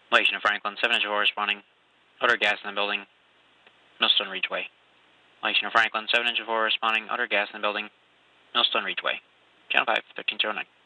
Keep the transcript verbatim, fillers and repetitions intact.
Relation to Franklin, seven engine four responding. Odor gas in the building. Millstone Reachway. Relation to Franklin, seven engine four responding. Odor gas in the building. Millstone Reachway. Channel five, thirteen zero nine.